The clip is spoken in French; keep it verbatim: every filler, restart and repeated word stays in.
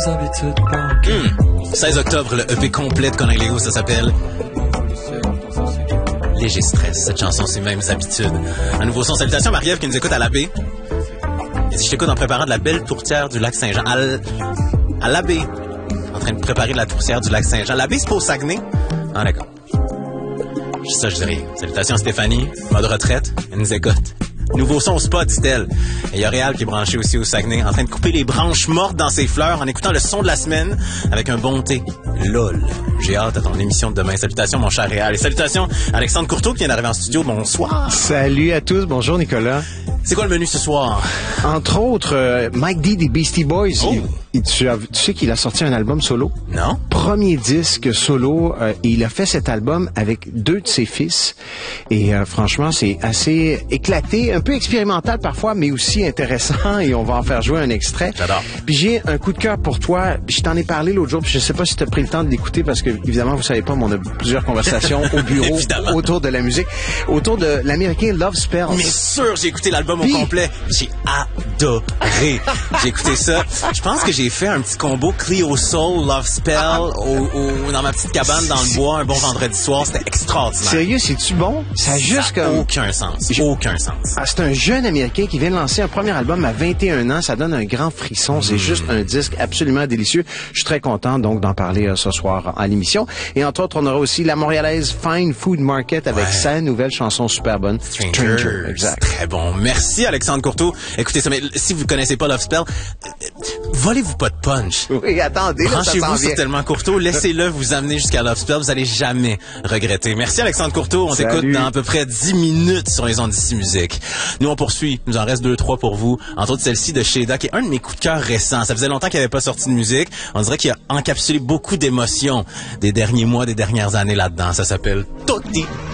habitudes banques. Mmh. seize octobre, le E P complet de Connect-Lego, ça s'appelle Léger Stress. Cette chanson, c'est Mêmes habitudes. Un nouveau son. Salutations Marie-Ève qui nous écoute à l'abbé. Il dit, je t'écoute en préparant de la belle tourtière du lac Saint-Jean. À, l... à l'abbé. En train de préparer de la tourtière du lac Saint-Jean. L'abbé, c'est pas au Saguenay? Ah, d'accord. Ça, je dis rien. Salutations Stéphanie, mode retraite, elle nous écoute. Nouveau son au spot, dit-elle. Et il y a Réal qui est branché aussi au Saguenay, en train de couper les branches mortes dans ses fleurs en écoutant le son de la semaine avec un bon thé. Lol. J'ai hâte à ton émission de demain. Salutations, mon cher Réal. Et salutations Alexandre Courteau qui vient d'arriver en studio. Bonsoir. Salut à tous. Bonjour, Nicolas. C'est quoi le menu ce soir? Entre autres, euh, Mike D des Beastie Boys. Oh. Il, il, tu, as, tu sais qu'il a sorti un album solo? Non. Premier disque solo. Euh, et il a fait cet album avec deux de ses fils. Et euh, franchement, c'est assez éclaté, un peu expérimental parfois, mais aussi intéressant. Et on va en faire jouer un extrait. J'adore. Puis j'ai un coup de cœur pour toi. Je t'en ai parlé l'autre jour. Puis je sais pas si tu as pris le temps de l'écouter parce que, évidemment, vous savez pas, mais on a plusieurs conversations au bureau autour de la musique. Autour de l'américain Love Spells. Mais sûr, j'ai écouté l'album au complet. J'ai adoré. J'ai écouté ça. Je pense que j'ai fait un petit combo Cleo Soul, Love Spell au, au, dans ma petite cabane dans le bois un bon vendredi soir. C'était extraordinaire. Sérieux, c'est-tu bon? Ça a juste ça comme... aucun sens. Aucun sens. Ah, c'est un jeune Américain qui vient de lancer un premier album à vingt et un ans. Ça donne un grand frisson. C'est mmh. juste un disque absolument délicieux. Je suis très content donc d'en parler euh, ce soir à l'émission. Et entre autres, on aura aussi la montréalaise Fine Food Market avec ouais. sa nouvelle chanson super bonne. Stranger. Stranger. Exact. Très bon. Merci Alexandre Courteau. Écoutez ça, mais si vous connaissez pas Love Spell, euh, volez-vous pas de punch. Oui, attendez. Branchez-vous sur Tellement Courteau. Laissez-le vous amener jusqu'à Love Spell. Vous allez jamais regretter. Merci Alexandre Courteau. On Salut. t'écoute dans à peu près dix minutes sur les ondes d'ici musique. Nous, on poursuit. Il nous en reste deux, trois pour vous. Entre autres, celle-ci de Sheda, qui est un de mes coups de cœur récents. Ça faisait longtemps qu'il n'avait pas sorti de musique. On dirait qu'il a encapsulé beaucoup d'émotions des derniers mois, des dernières années là-dedans. Ça s'appelle Tutti.